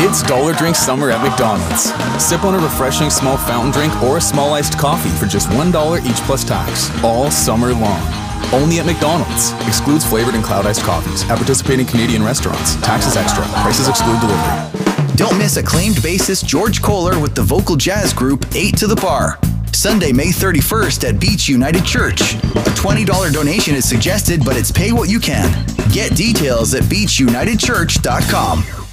It's Dollar Drink Summer at McDonald's. Sip on a refreshing small fountain drink or a small iced coffee for just $1 each plus tax, all summer long. Only at McDonald's. Excludes flavored and cloud iced coffees. At participating Canadian restaurants. Taxes extra. Prices exclude delivery. Don't miss acclaimed bassist George Kohler with the vocal jazz group 8 to the Bar. Sunday, May 31st at Beach United Church. A $20 donation is suggested, but it's pay what you can. Get details at beachunitedchurch.com.